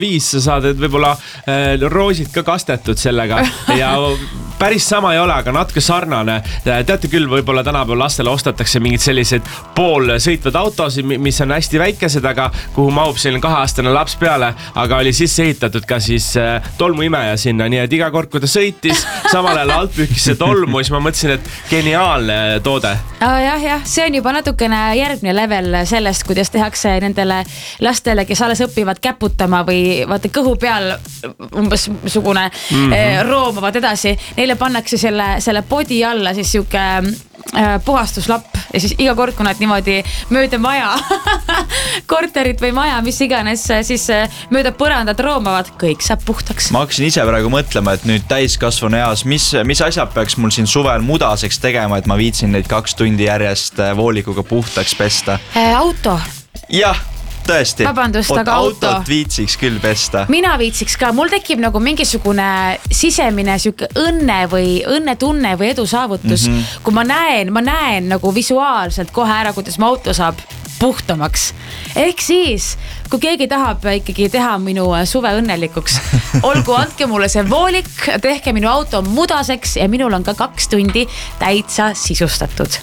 5 sa saad, et võib-olla roosid ka kastetud sellega ja päris sama ei ole, aga natuke sarnane. Teate küll, võib-olla tänapäeval lastele ostetakse mingid sellised pool sõitvad autosid, mis on hästi väikesed, aga kuhu mahub selline 2-aastane laps peale, aga oli sisse ehitatud ka siis tolmuimeja sinna, nii et iga kord, kui ta sõitis, samal ajal alt pühkis see tolmu, siis ma mõtlesin, et geniaalne toode. Jah, see on juba natukene järgmine level sellest, kuidas tehakse nendele lastele, kes alles õpivad käputama või vaata kõhu peal umbes sugune roomavad edasi. Neile pannakse selle podi alla siis siuke puhastuslapp ja siis iga kord, kui nad niimoodi mööda maja, korterit või maja, mis iganes, siis mööda põrandat roomavad, kõik saab puhtaks. Ma hakkasin ise praegu mõtlema, et nüüd täiskasvanu eas, mis asjad peaks mul siin suvel mudaseks tegema, et ma viitsin neid 2 tundi järjest voolikuga puhtaks pesta? Auto. Jah. Tõesti, vabandust, aga autot viitsiks küll pesta. Mina viitsiks ka, mul tekib nagu mingisugune sisemine siuke õnnetunne või edu saavutus, kui ma näen nagu visuaalselt kohe ära, kuidas mu auto saab puhtamaks. Ehk siis, kui keegi tahab ikkagi teha minu suve õnnelikuks, olgu andke mulle see voolik, tehke minu auto mudaseks ja minul on ka 2 tundi täitsa sisustatud.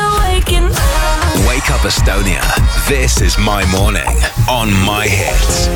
Wake up Estonia. This is my morning on My Hits.